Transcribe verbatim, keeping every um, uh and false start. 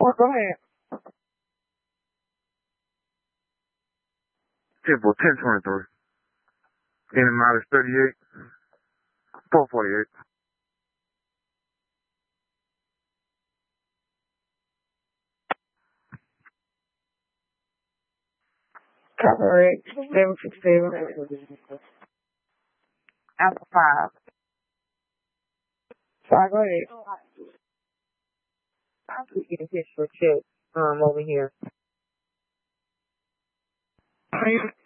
Oh, go ahead. Temple, ten twenty-three. In and out is thirty-eight. four forty-eight. Correct. seven six seven. Alpha five. Sorry, go ahead. I'll keep getting picture check um over here.